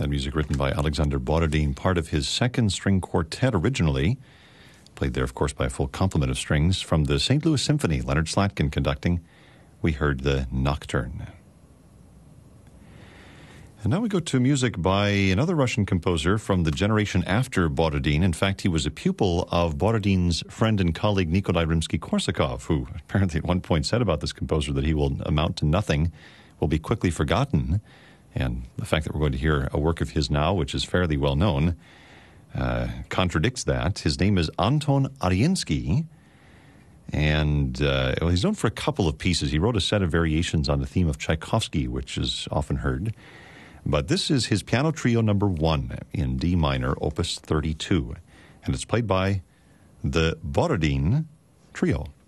That music written by Alexander Borodin, part of his second string quartet originally. Played there, of course, by a full complement of strings. From the St. Louis Symphony, Leonard Slatkin conducting, we heard the Nocturne. And now we go to music by another Russian composer from the generation after Borodin. In fact, he was a pupil of Borodin's friend and colleague Nikolai Rimsky-Korsakov, who apparently at one point said about this composer that he will amount to nothing, will be quickly forgotten. And the fact that we're going to hear a work of his now, which is fairly well known, contradicts that. His name is Anton Arinsky, and he's known for a couple of pieces. He wrote a set of variations on the theme of Tchaikovsky, which is often heard. But this is his piano trio number 1 in D minor, opus 32, and it's played by the Borodin Trio.